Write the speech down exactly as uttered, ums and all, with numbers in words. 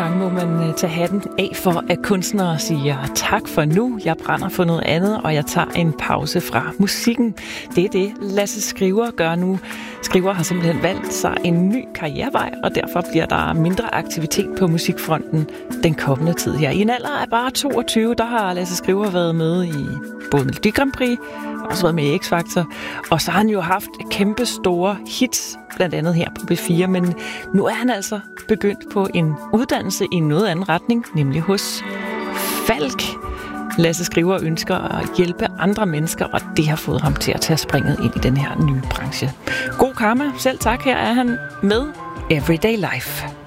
gange må man tage hatten af for, at kunstnere siger tak for nu, jeg brænder for noget andet, og jeg tager en pause fra musikken. Det er det, Lasse Skriver gør nu. Skriver har simpelthen valgt sig en ny karrierevej, og derfor bliver der mindre aktivitet på musikfronten den kommende tid her. I en alder af bare toogtyve, der har Lasse Skriver været med i både Melodi Grand Prix, også været med i X-Factor, og så har han jo haft kæmpe store hits, blandt andet her på B fire, men nu er han altså begyndt på en uddannelse i en noget anden retning, nemlig hos Falk. Lasse Skriver ønsker at hjælpe andre mennesker, og det har fået ham til at tage springet ind i den her nye branche. God karma, selv tak, her er han med Everyday Life.